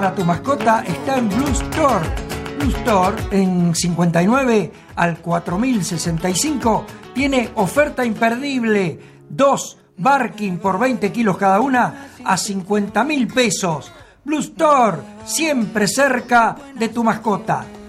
Para tu mascota está en Blue Store. Blue Store en 59 al 4065 tiene oferta imperdible. 2 Barking por 20 kilos cada una a 50.000 pesos. Blue Store, siempre cerca de tu mascota.